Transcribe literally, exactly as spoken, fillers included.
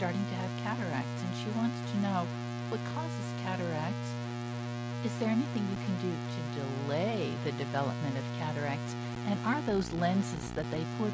starting to have cataracts, and she wants to know what causes cataracts. Is there anything you can do to delay the development of cataracts? And are those lenses that they put